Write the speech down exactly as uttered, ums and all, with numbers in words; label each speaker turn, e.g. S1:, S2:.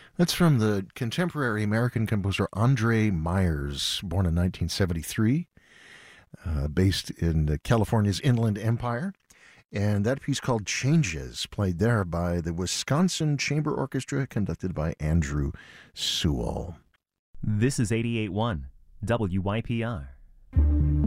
S1: That's from the contemporary American composer Andre Myers, born in nineteen seventy-three, uh, based in California's Inland Empire. And that piece called Changes, played there by the Wisconsin Chamber Orchestra, conducted by Andrew Sewell.
S2: This is eighty-eight point one W Y P R.